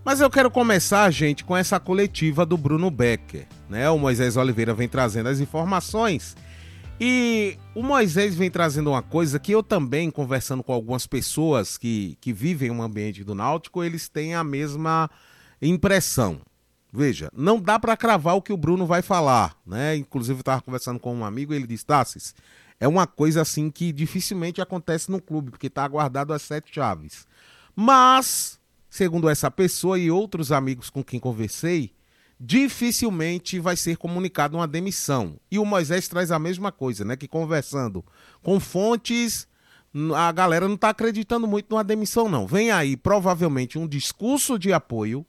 Mas eu quero começar, gente, com essa coletiva do Bruno Becker, né? O Moisés Oliveira vem trazendo as informações e o Moisés vem trazendo uma coisa que eu também, conversando com algumas pessoas que vivem um ambiente do Náutico, eles têm a mesma impressão. Veja, não dá para cravar o que o Bruno vai falar, né? Inclusive eu estava conversando com um amigo e ele disse, Tassis, é uma coisa assim que dificilmente acontece no clube, porque está aguardado as 7 chaves. Mas, segundo essa pessoa e outros amigos com quem conversei, dificilmente vai ser comunicada uma demissão. E o Moisés traz a mesma coisa, né? Que conversando com fontes, a galera não está acreditando muito numa demissão, não. Vem aí, provavelmente, um discurso de apoio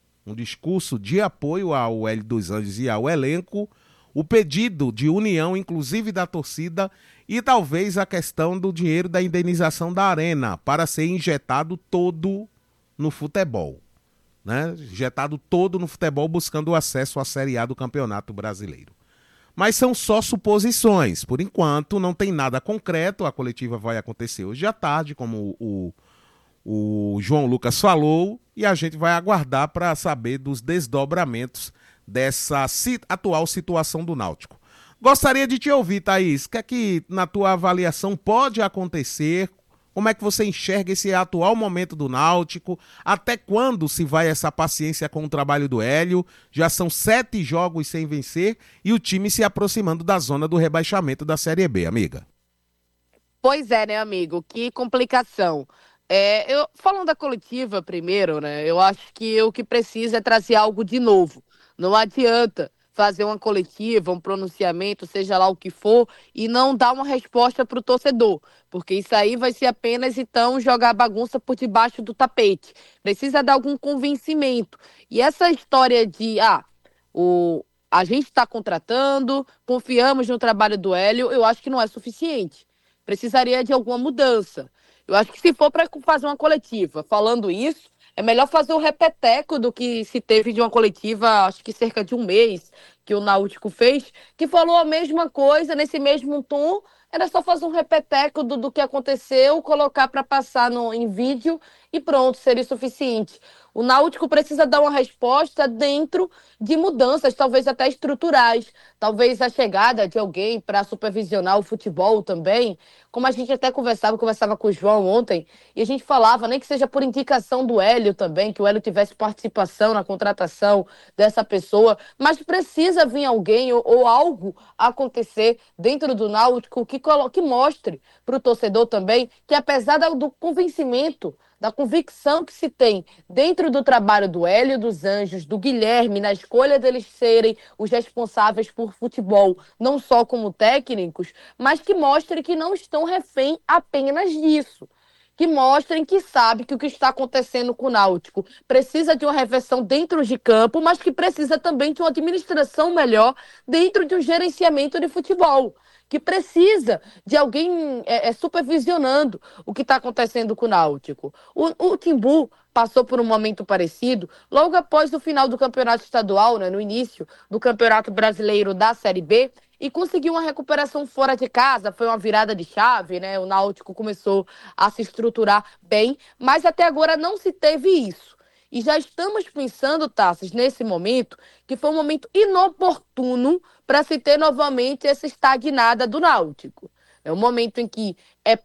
ao Hélio dos Anjos e ao elenco, o pedido de união, inclusive da torcida, e talvez a questão do dinheiro da indenização da Arena, para ser injetado todo no futebol, né? Injetado todo no futebol, buscando o acesso à Série A do Campeonato Brasileiro. Mas são só suposições. Por enquanto, não tem nada concreto. A coletiva vai acontecer hoje à tarde, como o João Lucas falou, e a gente vai aguardar para saber dos desdobramentos dessa atual situação do Náutico. Gostaria de te ouvir, Thaís. O que é que, na tua avaliação, pode acontecer? Como é que você enxerga esse atual momento do Náutico? Até quando se vai essa paciência com o trabalho do Hélio? Já são 7 jogos sem vencer e o time se aproximando da zona do rebaixamento da Série B, amiga. Pois é, né, amigo? Que complicação. Falando da coletiva primeiro, né? Eu acho que o que precisa é trazer algo de novo. Não adianta fazer uma coletiva, um pronunciamento, seja lá o que for, e não dar uma resposta para o torcedor, porque isso aí vai ser apenas, então, jogar a bagunça por debaixo do tapete. Precisa dar algum convencimento. E essa história de, a gente está contratando, confiamos no trabalho do Hélio, eu acho que não é suficiente. Precisaria de alguma mudança. Eu acho que se for para fazer uma coletiva falando isso, é melhor fazer o repeteco do que se teve de uma coletiva, acho que cerca de um mês, que o Náutico fez, que falou a mesma coisa, nesse mesmo tom. Era só fazer um repeteco do que aconteceu, colocar para passar em vídeo e pronto, seria suficiente. O Náutico precisa dar uma resposta dentro de mudanças, talvez até estruturais. Talvez a chegada de alguém para supervisionar o futebol também. Como a gente até conversava com o João ontem, e a gente falava, nem que seja por indicação do Hélio também, que o Hélio tivesse participação na contratação dessa pessoa, mas precisa vir alguém ou algo acontecer dentro do Náutico que mostre para o torcedor também que, apesar do convencimento, da convicção que se tem dentro do trabalho do Hélio dos Anjos, do Guilherme, na escolha deles serem os responsáveis por futebol, não só como técnicos, mas que mostrem que não estão refém apenas disso. Que mostrem que sabem que o que está acontecendo com o Náutico precisa de uma reversão dentro de campo, mas que precisa também de uma administração melhor dentro de um gerenciamento de futebol. Que precisa de alguém supervisionando o que está acontecendo com o Náutico. O Timbu passou por um momento parecido logo após o final do campeonato estadual, né, no início do Campeonato Brasileiro da Série B, e conseguiu uma recuperação fora de casa. Foi uma virada de chave, né? O Náutico começou a se estruturar bem, mas até agora não se teve isso. E já estamos pensando, Tassis, nesse momento, que foi um momento inoportuno para se ter novamente essa estagnada do Náutico. É um momento em que é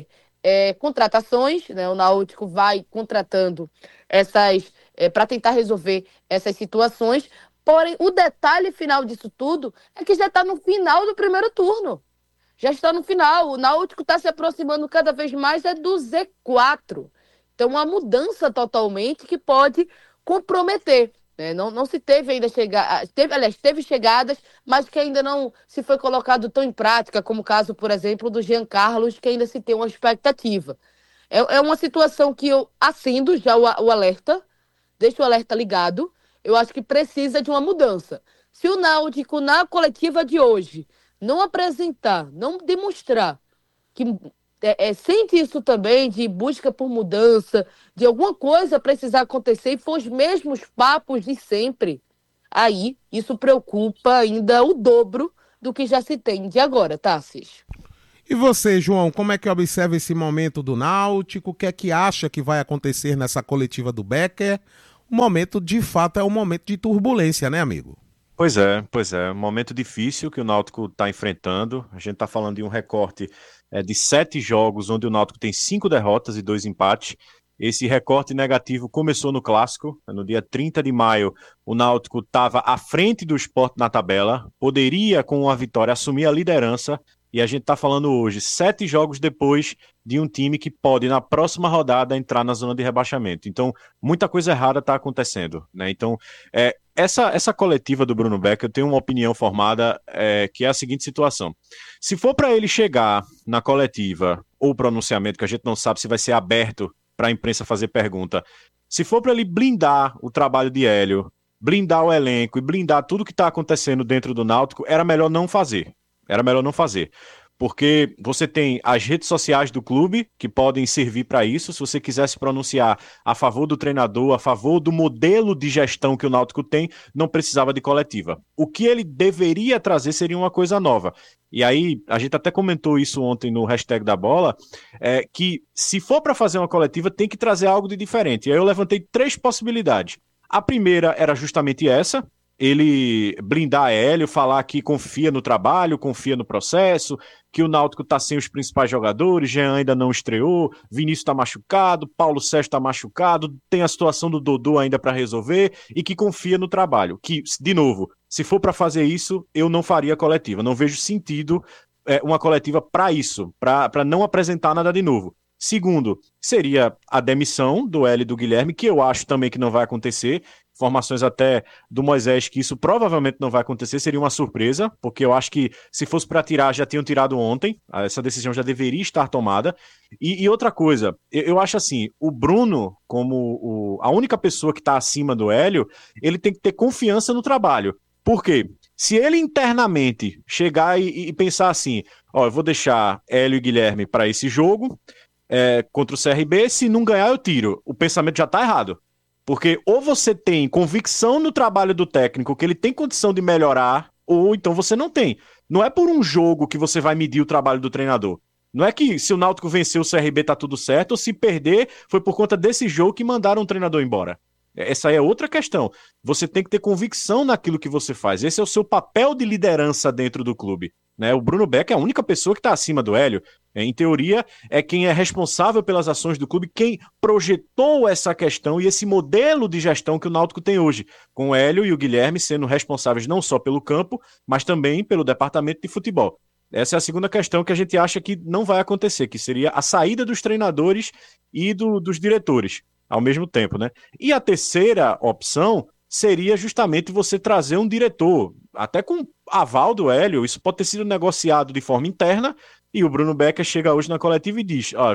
contratações, né? O Náutico vai contratando essas para tentar resolver essas situações. Porém, o detalhe final disso tudo é que já está no final do primeiro turno. Já está no final. O Náutico está se aproximando cada vez mais do Z4. Então, uma mudança totalmente que pode comprometer. Né? Não se teve ainda teve chegadas, mas que ainda não se foi colocado tão em prática, como o caso, por exemplo, do Jean Carlos, que ainda se tem uma expectativa. É uma situação que eu acendo já o alerta, deixo o alerta ligado. Eu acho que precisa de uma mudança. Se o Náutico, na coletiva de hoje, não apresentar, não demonstrar que sente isso também, de busca por mudança, de alguma coisa precisar acontecer e for os mesmos papos de sempre, aí isso preocupa ainda o dobro do que já se tem de agora, Tassis. E você, João, como é que observa esse momento do Náutico? O que é que acha que vai acontecer nessa coletiva do Becker? momento, de fato, é um momento de turbulência, né, amigo? Pois é. Um momento difícil que o Náutico está enfrentando. A gente está falando de um recorte de 7 jogos, onde o Náutico tem 5 derrotas e 2 empates. Esse recorte negativo começou no Clássico. No dia 30 de maio, o Náutico estava à frente do Sport na tabela. Poderia, com uma vitória, assumir a liderança. E a gente está falando hoje, 7 jogos depois de um time que pode, na próxima rodada, entrar na zona de rebaixamento. Então, muita coisa errada está acontecendo, né? Então, essa coletiva do Bruno Beck, eu tenho uma opinião formada, que é a seguinte situação. Se for para ele chegar na coletiva ou pronunciamento, que a gente não sabe se vai ser aberto para a imprensa fazer pergunta, se for para ele blindar o trabalho de Hélio, blindar o elenco e blindar tudo que está acontecendo dentro do Náutico, era melhor não fazer. Porque você tem as redes sociais do clube que podem servir para isso. Se você quiser se pronunciar a favor do treinador, a favor do modelo de gestão que o Náutico tem, não precisava de coletiva. O que ele deveria trazer seria uma coisa nova. E aí, a gente até comentou isso ontem no hashtag da bola, que se for para fazer uma coletiva, tem que trazer algo de diferente. E aí eu levantei 3 possibilidades. A primeira era justamente essa, ele blindar Hélio, falar que confia no trabalho, confia no processo, que o Náutico está sem os principais jogadores, Jean ainda não estreou, Vinícius está machucado, Paulo Sérgio está machucado, tem a situação do Dodô ainda para resolver e que confia no trabalho. Que, de novo, se for para fazer isso, eu não faria coletiva. Não vejo sentido uma coletiva para isso, para não apresentar nada de novo. Segundo, seria a demissão do Hélio e do Guilherme, que eu acho também que não vai acontecer. Informações até do Moisés que isso provavelmente não vai acontecer, seria uma surpresa, porque eu acho que se fosse para tirar, já tinham tirado ontem, essa decisão já deveria estar tomada. E outra coisa, eu acho assim, o Bruno, como a única pessoa que está acima do Hélio, ele tem que ter confiança no trabalho. Por quê? Se ele internamente chegar e pensar assim, ó, eu vou deixar Hélio e Guilherme para esse jogo, contra o CRB, se não ganhar eu tiro. O pensamento já está errado. Porque ou você tem convicção no trabalho do técnico, que ele tem condição de melhorar, ou então você não tem. Não é por um jogo que você vai medir o trabalho do treinador. Não é que se o Náutico vencer o CRB tá tudo certo, ou se perder foi por conta desse jogo que mandaram o treinador embora. Essa aí é outra questão. Você tem que ter convicção naquilo que você faz. Esse é o seu papel de liderança dentro do clube. Né? O Bruno Beck é a única pessoa que está acima do Hélio. Em teoria, é quem é responsável pelas ações do clube, quem projetou essa questão e esse modelo de gestão que o Náutico tem hoje, com o Hélio e o Guilherme sendo responsáveis não só pelo campo, mas também pelo departamento de futebol. Essa é a segunda questão que a gente acha que não vai acontecer, que seria a saída dos treinadores e dos diretores ao mesmo tempo, né? E a terceira opção seria justamente você trazer um diretor, até com aval do Hélio. Isso pode ter sido negociado de forma interna, e o Bruno Becker chega hoje na coletiva e diz, ó,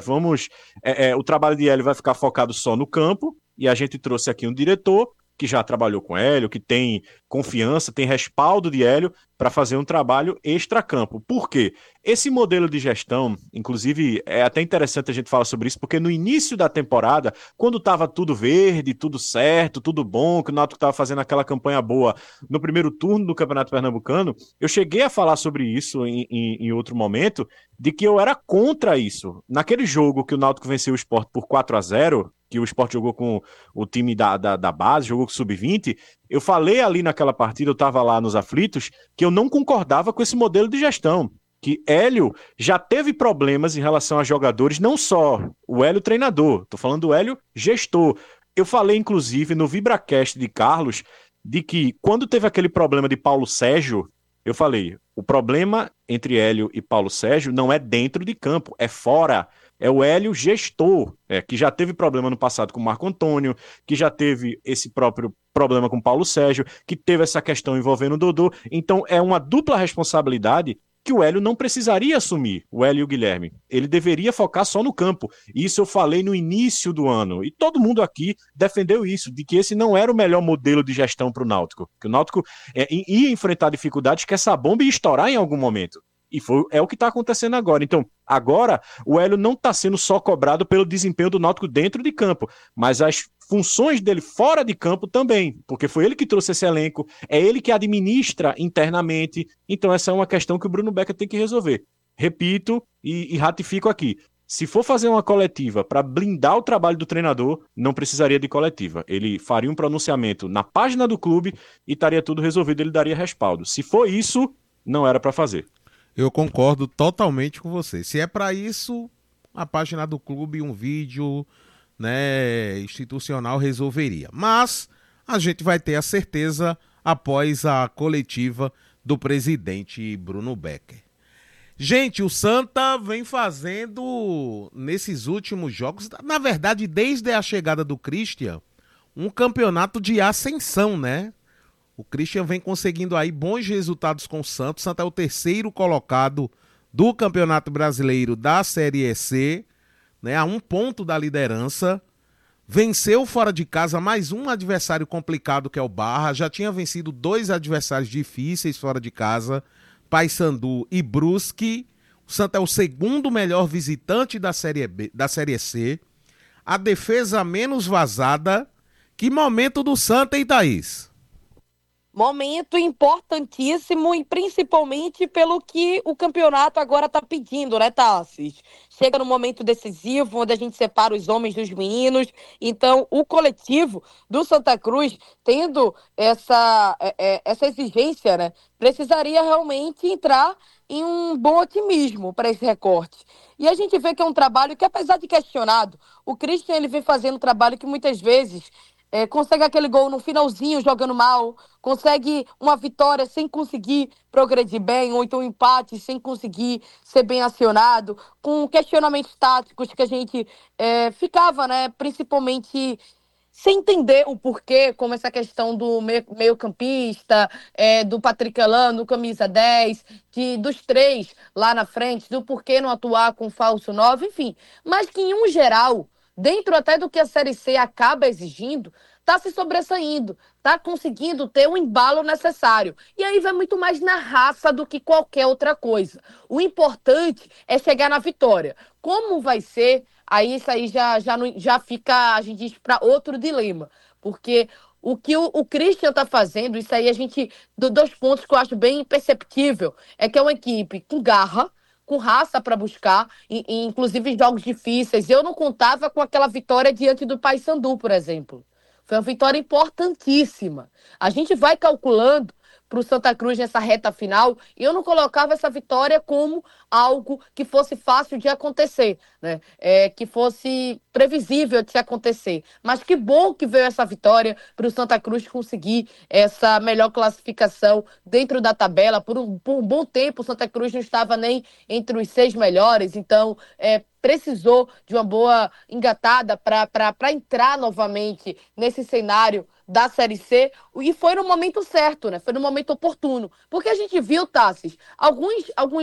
o trabalho de Hélio vai ficar focado só no campo, e a gente trouxe aqui um diretor que já trabalhou com Hélio, que tem confiança, tem respaldo de Hélio para fazer um trabalho extracampo. Por quê? Esse modelo de gestão, inclusive, é até interessante a gente falar sobre isso, porque no início da temporada, quando estava tudo verde, tudo certo, tudo bom, que o Náutico estava fazendo aquela campanha boa no primeiro turno do Campeonato Pernambucano, eu cheguei a falar sobre isso em outro momento, de que eu era contra isso. Naquele jogo que o Náutico venceu o Sport por 4-0, que o Sport jogou com o time da base, jogou com o Sub-20, eu falei ali naquela partida, eu estava lá nos aflitos, que eu não concordava com esse modelo de gestão, que Hélio já teve problemas em relação a jogadores, não só o Hélio treinador, estou falando do Hélio gestor. Eu falei, inclusive, no VibraCast de Carlos, de que quando teve aquele problema de Paulo Sérgio, eu falei, o problema entre Hélio e Paulo Sérgio não é dentro de campo, é fora. É o Hélio gestor, que já teve problema no passado com o Marco Antônio, que já teve esse próprio problema com o Paulo Sérgio, que teve essa questão envolvendo o Dodô. Então é uma dupla responsabilidade que o Hélio não precisaria assumir, o Hélio e o Guilherme. Ele deveria focar só no campo. Isso eu falei no início do ano. E todo mundo aqui defendeu isso, de que esse não era o melhor modelo de gestão para o Náutico. Que o Náutico ia enfrentar dificuldades, que essa bomba ia estourar em algum momento. E é o que está acontecendo agora. Então, agora, o Hélio não está sendo só cobrado pelo desempenho do Náutico dentro de campo, mas as funções dele fora de campo também, porque foi ele que trouxe esse elenco, é ele que administra internamente. Então, essa é uma questão que o Bruno Becker tem que resolver. Repito e ratifico aqui. Se for fazer uma coletiva para blindar o trabalho do treinador, não precisaria de coletiva. Ele faria um pronunciamento na página do clube e estaria tudo resolvido, ele daria respaldo. Se for isso, não era para fazer. Eu concordo totalmente com você. Se é para isso, a página do clube, um vídeo, né, institucional resolveria. Mas a gente vai ter a certeza após a coletiva do presidente Bruno Becker. Gente, o Santa vem fazendo, nesses últimos jogos, na verdade, desde a chegada do Christian, um campeonato de ascensão, né? O Christian vem conseguindo aí bons resultados com o Santa. O Santa é o terceiro colocado do Campeonato Brasileiro da Série C, né? A 1 ponto da liderança. Venceu fora de casa mais um adversário complicado, que é o Barra. Já tinha vencido 2 adversários difíceis fora de casa, Paysandu e Brusque. O Santa é o segundo melhor visitante da Série C. A defesa menos vazada. Que momento do Santa, hein, Thaís? Momento importantíssimo e principalmente pelo que o campeonato agora está pedindo, né, Tassis? Chega no momento decisivo, onde a gente separa os homens dos meninos. Então, o coletivo do Santa Cruz, tendo essa exigência, né, precisaria realmente entrar em um bom otimismo para esse recorte. E a gente vê que é um trabalho que, apesar de questionado, o Christian ele vem fazendo um trabalho que muitas vezes consegue aquele gol no finalzinho jogando mal, consegue uma vitória sem conseguir progredir bem, ou então um empate sem conseguir ser bem acionado, com questionamentos táticos que a gente ficava, né, principalmente sem entender o porquê, como essa questão do meio-campista, do Patrick Elano, camisa 10, dos 3 lá na frente, do porquê não atuar com falso 9, enfim. Mas que, em um geral, dentro até do que a Série C acaba exigindo, está se sobressaindo, está conseguindo ter o embalo necessário. E aí vai muito mais na raça do que qualquer outra coisa. O importante é chegar na vitória. Como vai ser, aí isso aí já fica, a gente diz, para outro dilema. Porque o que o Christian está fazendo, isso aí a gente, 2 pontos que eu acho bem perceptível, é que é uma equipe com garra, com raça para buscar, inclusive em jogos difíceis. Eu não contava com aquela vitória diante do Paysandu, por exemplo. Foi uma vitória importantíssima. A gente vai calculando para o Santa Cruz nessa reta final, e eu não colocava essa vitória como algo que fosse fácil de acontecer, né? Que fosse previsível de se acontecer. Mas que bom que veio essa vitória para o Santa Cruz conseguir essa melhor classificação dentro da tabela. Por um bom tempo, o Santa Cruz não estava nem entre os 6 melhores, então precisou de uma boa engatada para entrar novamente nesse cenário da Série C, e foi no momento certo, né? Foi no momento oportuno. Porque a gente viu, Tassis, alguns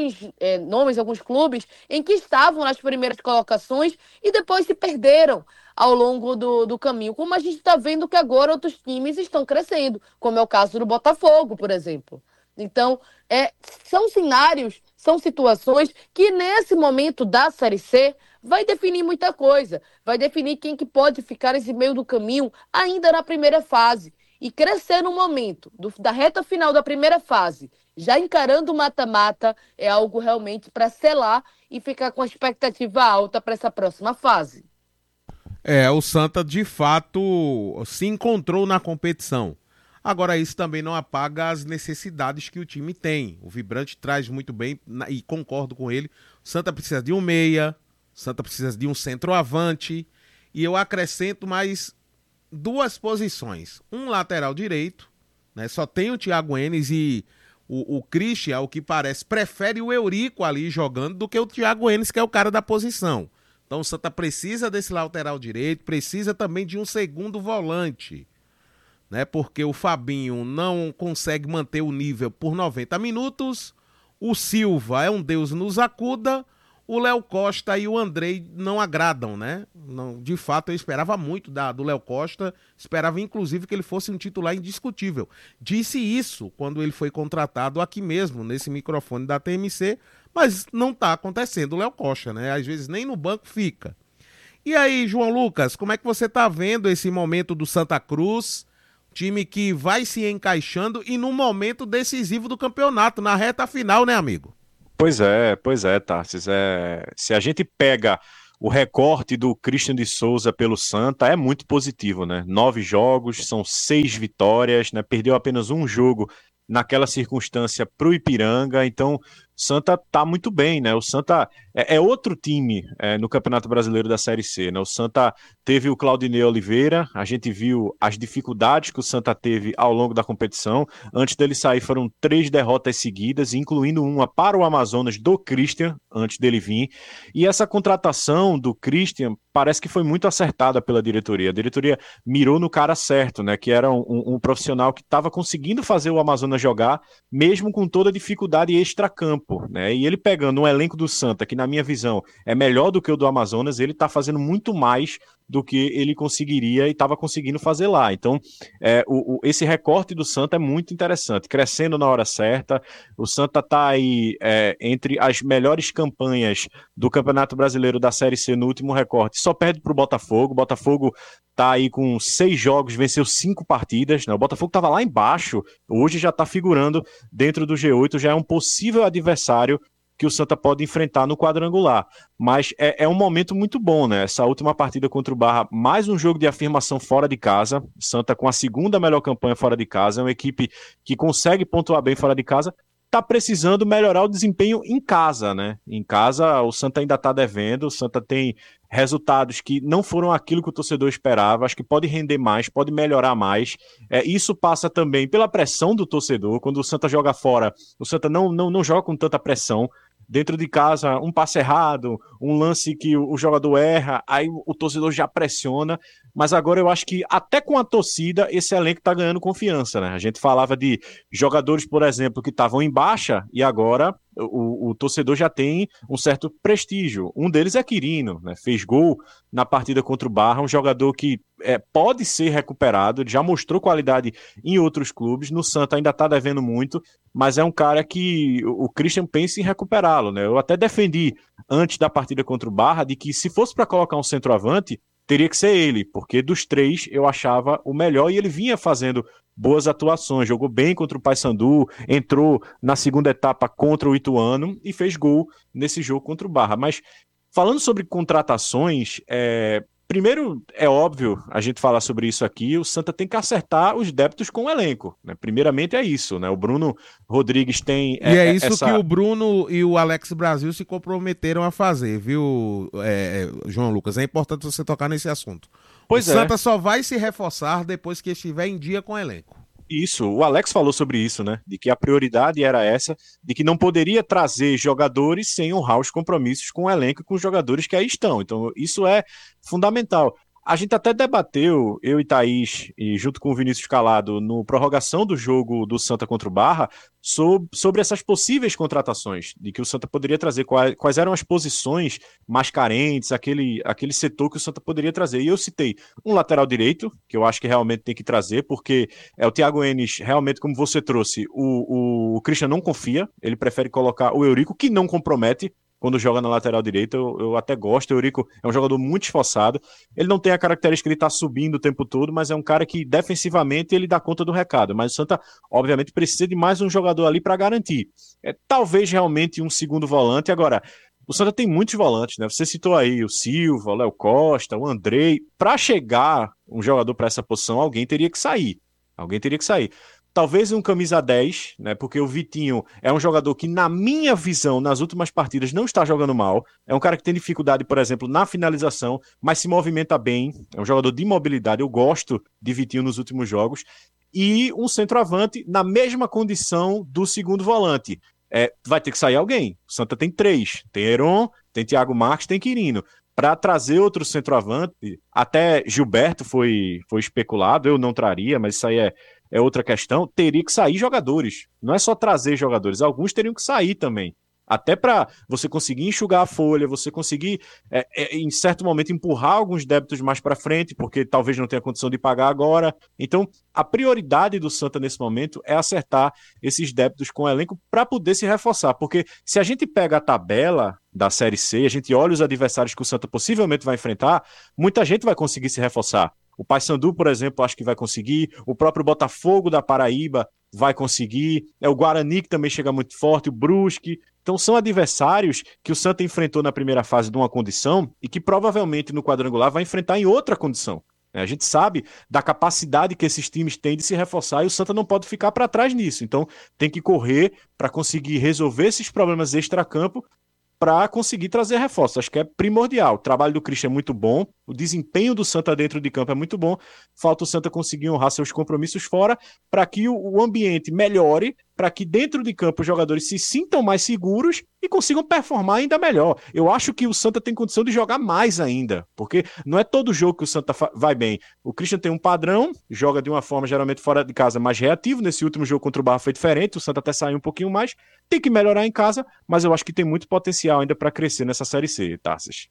nomes, alguns clubes em que estavam nas primeiras colocações e depois se perderam ao longo do caminho. Como a gente está vendo que agora outros times estão crescendo, como é o caso do Botafogo, por exemplo. Então, são cenários, são situações que nesse momento da Série C vai definir muita coisa, vai definir quem que pode ficar nesse meio do caminho ainda na primeira fase e crescer no momento da reta final da primeira fase, já encarando o mata-mata, é algo realmente para selar e ficar com a expectativa alta para essa próxima fase. O Santa de fato se encontrou na competição. Agora, isso também não apaga as necessidades que o time tem. O Vibrante traz muito bem, e concordo com ele, o Santa precisa de um meia, o Santa precisa de um centroavante, e eu acrescento mais 2 posições. Um lateral direito, né? Só tem o Thiago Enes, e o Christian, ao que parece, prefere o Eurico ali jogando do que o Thiago Enes, que é o cara da posição. Então o Santa precisa desse lateral direito, precisa também de um segundo volante, né? Porque o Fabinho não consegue manter o nível por 90 minutos, o Silva é um Deus nos acuda, o Léo Costa e o Andrei não agradam, né? Não, de fato, eu esperava muito do Léo Costa, esperava inclusive que ele fosse um titular indiscutível. Disse isso quando ele foi contratado aqui mesmo, nesse microfone da TMC, mas não está acontecendo o Léo Costa, né? Às vezes nem no banco fica. E aí, João Lucas, como é que você está vendo esse momento do Santa Cruz, time que vai se encaixando e no momento decisivo do campeonato, na reta final, né, amigo? Pois é, Tarsis. Se a gente pega o recorte do Christian de Souza pelo Santa, é muito positivo, né? 9 jogos, são 6 vitórias, né? Perdeu apenas um jogo naquela circunstância para o Ipiranga, então o Santa tá muito bem, né? O Santa é outro time no Campeonato Brasileiro da Série C, né? O Santa teve o Claudinei Oliveira, a gente viu as dificuldades que o Santa teve ao longo da competição. Antes dele sair foram 3 derrotas seguidas, incluindo uma para o Amazonas do Christian, antes dele vir. E essa contratação do Christian parece que foi muito acertada pela diretoria. A diretoria mirou no cara certo, né? Que era um profissional que estava conseguindo fazer o Amazonas jogar, mesmo com toda a dificuldade extracampo, né? E ele pegando um elenco do Santa, que na minha visão é melhor do que o do Amazonas, ele está fazendo muito mais do que ele conseguiria e estava conseguindo fazer lá. Então, esse recorte do Santa é muito interessante, crescendo na hora certa. O Santa está aí entre as melhores campanhas do Campeonato Brasileiro da Série C no último recorte. Só perde para o Botafogo. O Botafogo está aí com 6 jogos, venceu 5 partidas. Né? O Botafogo estava lá embaixo, hoje já está figurando dentro do G8, já é um possível adversário que o Santa pode enfrentar no quadrangular. Mas é um momento muito bom, né? Essa última partida contra o Barra, mais um jogo de afirmação fora de casa. Santa com a segunda melhor campanha fora de casa, é uma equipe que consegue pontuar bem fora de casa, tá precisando melhorar o desempenho em casa, né? Em casa, o Santa ainda tá devendo, o Santa tem resultados que não foram aquilo que o torcedor esperava, acho que pode render mais, pode melhorar mais. Isso passa também pela pressão do torcedor, quando o Santa joga fora, o Santa não joga com tanta pressão. Dentro de casa, um passe errado, um lance que o jogador erra, aí o torcedor já pressiona, mas agora eu acho que até com a torcida esse elenco tá ganhando confiança, né? A gente falava de jogadores, por exemplo, que estavam em baixa e agora o torcedor já tem um certo prestígio. Um deles é Quirino, né? Fez gol na partida contra o Barra, um jogador que pode ser recuperado, ele já mostrou qualidade em outros clubes, no Santa ainda está devendo muito, mas é um cara que o Christian pensa em recuperá-lo, né? Eu até defendi antes da partida contra o Barra de que se fosse para colocar um centroavante, teria que ser ele, porque dos 3 eu achava o melhor e ele vinha fazendo boas atuações, jogou bem contra o Paysandu, entrou na segunda etapa contra o Ituano e fez gol nesse jogo contra o Barra. Mas falando sobre contratações, primeiro, é óbvio a gente falar sobre isso aqui, o Santa tem que acertar os débitos com o elenco, né? Primeiramente é isso, né? O Bruno Rodrigues tem... E é isso que o Bruno e o Alex Brasil se comprometeram a fazer, viu, João Lucas? É importante você tocar nesse assunto. Pois o Santa só vai se reforçar depois que estiver em dia com o elenco. Isso, o Alex falou sobre isso, né? De que a prioridade era essa, de que não poderia trazer jogadores sem honrar os compromissos com o elenco e com os jogadores que aí estão. Então, isso é fundamental. A gente até debateu, eu e Thaís, e junto com o Vinícius Calado, no prorrogação do jogo do Santa contra o Barra, sobre essas possíveis contratações, de que o Santa poderia trazer, quais eram as posições mais carentes, aquele setor que o Santa poderia trazer. E eu citei um lateral direito, que eu acho que realmente tem que trazer, porque o Thiago Enes, realmente, como você trouxe, o Christian não confia, ele prefere colocar o Eurico, que não compromete, quando joga na lateral direita, eu até gosto. O Eurico é um jogador muito esforçado. Ele não tem a característica de estar subindo o tempo todo, mas é um cara que defensivamente ele dá conta do recado. Mas o Santa, obviamente, precisa de mais um jogador ali para garantir. Talvez realmente um segundo volante. Agora, o Santa tem muitos volantes, né? Você citou aí o Silva, o Léo Costa, o Andrei. Para chegar um jogador para essa posição, alguém teria que sair. Talvez um camisa 10, né? Porque o Vitinho é um jogador que, na minha visão, nas últimas partidas, não está jogando mal. É um cara que tem dificuldade, por exemplo, na finalização, mas se movimenta bem. É um jogador de mobilidade. Eu gosto de Vitinho nos últimos jogos. E um centroavante na mesma condição do segundo volante. Vai ter que sair alguém. O Santa tem 3. Tem Heron, tem Thiago Marques, tem Quirino. Para trazer outro centroavante, até Gilberto foi especulado, eu não traria, mas isso aí é outra questão, teria que sair jogadores. Não é só trazer jogadores, alguns teriam que sair também. Até para você conseguir enxugar a folha, você conseguir, em certo momento, empurrar alguns débitos mais para frente, porque talvez não tenha condição de pagar agora. Então, a prioridade do Santa nesse momento é acertar esses débitos com o elenco para poder se reforçar. Porque se a gente pega a tabela da Série C, a gente olha os adversários que o Santa possivelmente vai enfrentar, muita gente vai conseguir se reforçar. O Paysandu, por exemplo, acho que vai conseguir. O próprio Botafogo da Paraíba vai conseguir. O Guarani, que também chega muito forte. O Brusque. Então são adversários que o Santa enfrentou na primeira fase de uma condição e que provavelmente no quadrangular vai enfrentar em outra condição. A gente sabe da capacidade que esses times têm de se reforçar e o Santa não pode ficar para trás nisso. Então tem que correr para conseguir resolver esses problemas extracampo para conseguir trazer reforços. Acho que é primordial. O trabalho do Christian é muito bom, o desempenho do Santa dentro de campo é muito bom. Falta o Santa conseguir honrar seus compromissos fora para que o ambiente melhore, para que dentro de campo os jogadores se sintam mais seguros e consigam performar ainda melhor. Eu acho que o Santa tem condição de jogar mais ainda, porque não é todo jogo que o Santa vai bem. O Christian tem um padrão, joga de uma forma geralmente fora de casa mais reativo. Nesse último jogo contra o Barra foi diferente, o Santa até saiu um pouquinho mais. Tem que melhorar em casa, mas eu acho que tem muito potencial ainda para crescer nessa Série C, Tarsis.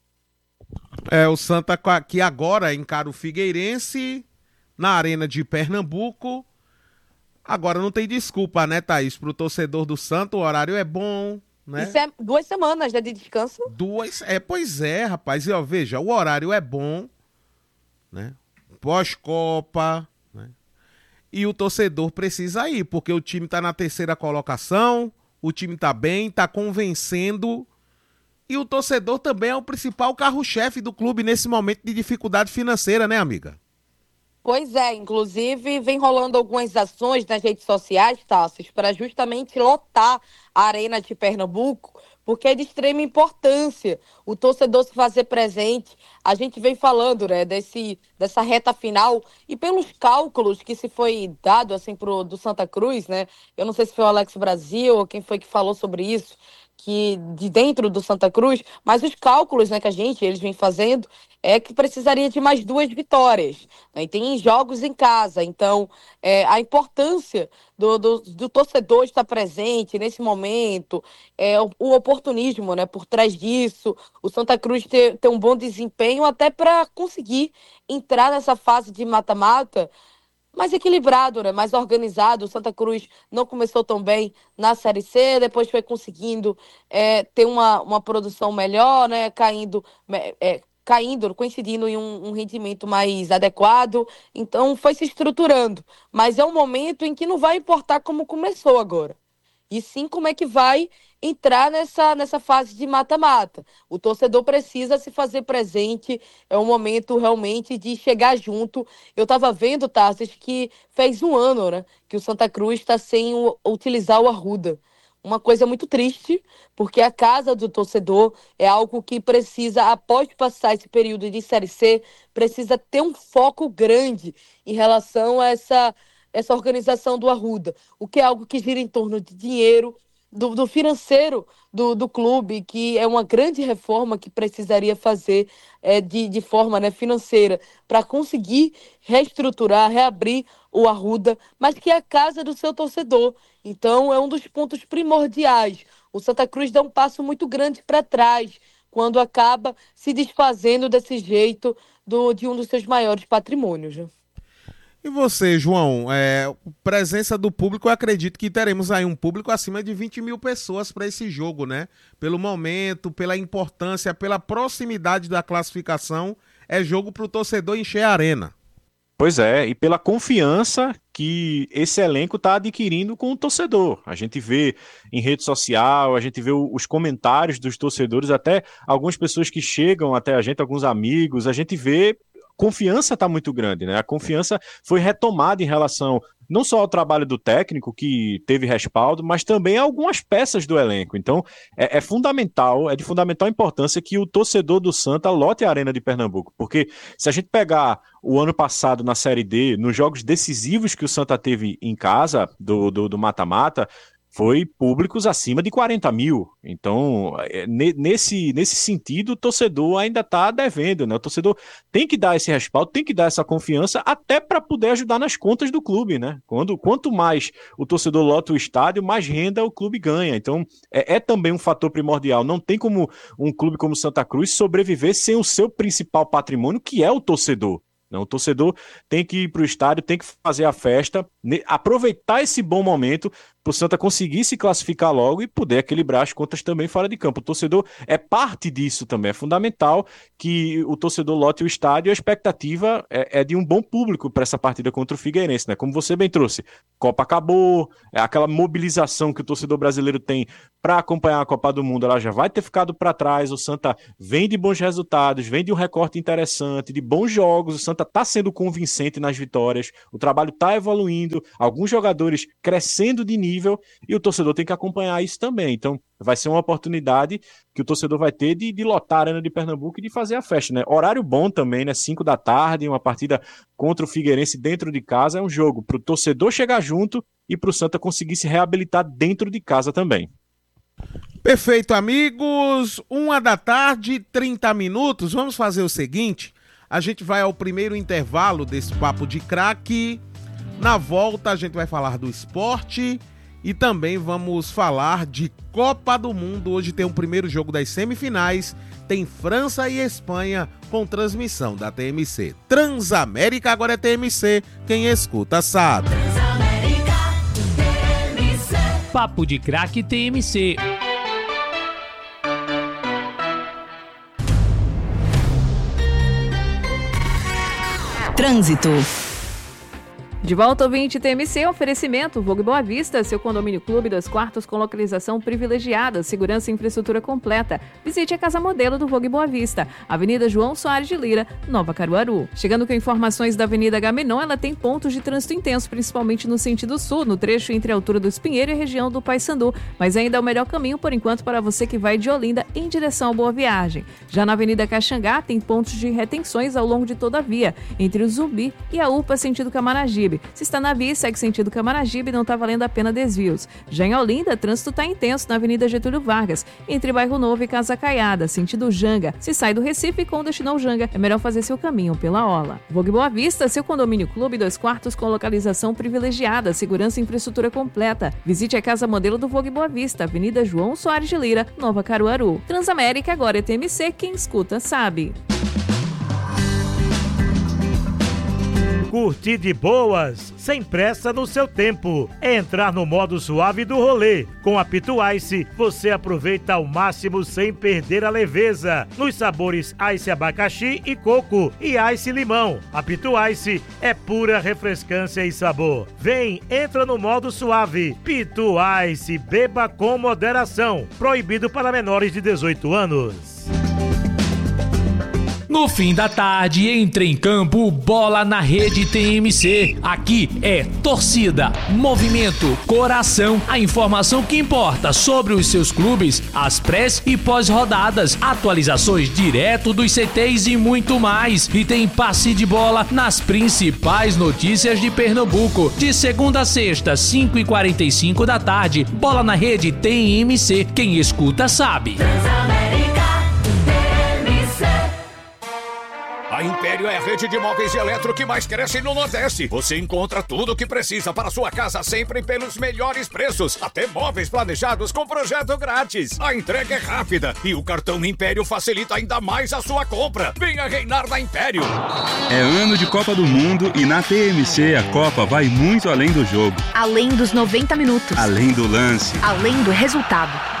O Santa que agora encara o Figueirense na Arena de Pernambuco. Agora não tem desculpa, né, Thaís? Pro torcedor do Santa, o horário é bom, né? Isso é 2 semanas, né, de descanso. Pois é, rapaz. E ó, veja, o horário é bom, né? Pós-Copa, né? E o torcedor precisa ir, porque o time tá na 3ª colocação, o time tá bem, tá convencendo. E o torcedor também é o principal carro-chefe do clube nesse momento de dificuldade financeira, né, amiga? Pois é, inclusive vem rolando algumas ações nas redes sociais, Tassos, para justamente lotar a Arena de Pernambuco, porque é de extrema importância o torcedor se fazer presente. A gente vem falando, né, dessa reta final e pelos cálculos que se foi dado assim do Santa Cruz, né? Eu não sei se foi o Alex Brasil ou quem foi que falou sobre isso, que de dentro do Santa Cruz, mas os cálculos, né, que eles vêm fazendo é que precisaria de mais 2 vitórias, né? E tem jogos em casa, então a importância do torcedor estar presente nesse momento, o oportunismo, né, por trás disso, o Santa Cruz ter um bom desempenho até para conseguir entrar nessa fase de mata-mata mais equilibrado, né? Mais organizado. O Santa Cruz não começou tão bem na Série C, depois foi conseguindo ter uma produção melhor, né? Coincidindo em um rendimento mais adequado. Então foi se estruturando. Mas é um momento em que não vai importar como começou agora, e sim como é que vai entrar nessa fase de mata-mata. O torcedor precisa se fazer presente, é um momento realmente de chegar junto. Eu estava vendo, Tarsis, que fez 1 ano, né, que o Santa Cruz está sem utilizar o Arruda. Uma coisa muito triste, porque a casa do torcedor é algo que precisa, após passar esse período de Série C, precisa ter um foco grande em relação a essa organização do Arruda, o que é algo que gira em torno de dinheiro, do financeiro do clube, que é uma grande reforma que precisaria fazer de forma, né, financeira, para conseguir reestruturar, reabrir o Arruda, mas que é a casa do seu torcedor. Então é um dos pontos primordiais. O Santa Cruz dá um passo muito grande para trás quando acaba se desfazendo desse jeito de um dos seus maiores patrimônios, né? E você, João, presença do público, eu acredito que teremos aí um público acima de 20 mil pessoas para esse jogo, né? Pelo momento, pela importância, pela proximidade da classificação, é jogo para o torcedor encher a arena. Pois é, e pela confiança que esse elenco está adquirindo com o torcedor. A gente vê em rede social, a gente vê os comentários dos torcedores, até algumas pessoas que chegam até a gente, alguns amigos, a gente vê... Confiança está muito grande, né? A confiança foi retomada em relação não só ao trabalho do técnico, que teve respaldo, mas também a algumas peças do elenco. Então, é fundamental, é de fundamental importância que o torcedor do Santa lote a Arena de Pernambuco, porque se a gente pegar o ano passado na Série D, nos jogos decisivos que o Santa teve em casa, do mata-mata, foi públicos acima de 40 mil. Então, nesse sentido, o torcedor ainda está devendo, né? O torcedor tem que dar esse respaldo, tem que dar essa confiança, até para poder ajudar nas contas do clube, né? Quanto mais o torcedor lota o estádio, mais renda o clube ganha. Então, é também um fator primordial. Não tem como um clube como Santa Cruz sobreviver sem o seu principal patrimônio, que é o torcedor. O torcedor tem que ir para o estádio, tem que fazer a festa, aproveitar esse bom momento para o Santa conseguir se classificar logo e poder equilibrar as contas também fora de campo. O torcedor é parte disso também. É fundamental que o torcedor lote o estádio. A expectativa é de um bom público para essa partida contra o Figueirense, né? Como você bem trouxe, Copa acabou, aquela mobilização que o torcedor brasileiro tem para acompanhar a Copa do Mundo, ela já vai ter ficado para trás. O Santa vem de bons resultados, vem de um recorte interessante, de bons jogos. O Santa está sendo convincente nas vitórias, o trabalho está evoluindo, alguns jogadores crescendo de nível e o torcedor tem que acompanhar isso também. Então vai ser uma oportunidade que o torcedor vai ter de lotar a Arena de Pernambuco e de fazer a festa, né? Horário bom também, né? 5 da tarde, uma partida contra o Figueirense dentro de casa. É um jogo para o torcedor chegar junto e para o Santa conseguir se reabilitar dentro de casa também. Perfeito, amigos. 1 da tarde, 30 minutos. Vamos fazer o seguinte: a gente vai ao primeiro intervalo desse Papo de Craque. Na volta a gente vai falar do esporte e também vamos falar de Copa do Mundo. Hoje tem o primeiro jogo das semifinais, tem França e Espanha com transmissão da TMC. Transamérica agora é TMC, quem escuta sabe. Transamérica, TMC. Papo de Craque TMC. Trânsito. De volta ao 20 TMC, oferecimento Vogue Boa Vista, seu condomínio clube 2 quartos com localização privilegiada, segurança e infraestrutura completa. Visite a Casa Modelo do Vogue Boa Vista, Avenida João Soares de Lira, Nova Caruaru. Chegando com informações da Avenida Agamenon, ela tem pontos de trânsito intenso, principalmente no sentido sul, no trecho entre a altura do Espinheiro e a região do Paissandu, mas ainda é o melhor caminho, por enquanto, para você que vai de Olinda em direção à Boa Viagem. Já na Avenida Caxangá, tem pontos de retenções ao longo de toda a via, entre o Zumbi e a UPA, sentido Camaragibe. Se está na via e segue sentido Camaragibe, não está valendo a pena desvios. Já em Olinda, trânsito está intenso na Avenida Getúlio Vargas, entre Bairro Novo e Casa Caiada, sentido Janga. Se sai do Recife com destino ao Janga, é melhor fazer seu caminho pela Orla. Vogue Boa Vista, seu condomínio clube 2 quartos com localização privilegiada, segurança e infraestrutura completa. Visite a Casa Modelo do Vogue Boa Vista, Avenida João Soares de Lira, Nova Caruaru. Transamérica agora é TMC, quem escuta sabe. Curtir de boas, sem pressa no seu tempo. É entrar no modo suave do rolê. Com a Pitu Ice, você aproveita ao máximo sem perder a leveza. Nos sabores Ice Abacaxi e Coco e Ice Limão. A Pitu Ice é pura refrescância e sabor. Vem, entra no modo suave. Pitu Ice, beba com moderação. Proibido para menores de 18 anos. No fim da tarde, entre em campo, bola na rede TMC. Aqui é torcida, movimento, coração, a informação que importa sobre os seus clubes, as pré e pós-rodadas, atualizações direto dos CTs e muito mais. E tem passe de bola nas principais notícias de Pernambuco. De segunda a sexta, 5h45 da tarde, bola na rede TMC. Quem escuta sabe. A Império é a rede de móveis e eletro que mais cresce no Nordeste. Você encontra tudo o que precisa para sua casa sempre pelos melhores preços. Até móveis planejados com projeto grátis. A entrega é rápida e o cartão Império facilita ainda mais a sua compra. Venha reinar na Império. É ano de Copa do Mundo e na TMC a Copa vai muito além do jogo. Além dos 90 minutos. Além do lance. Além do resultado.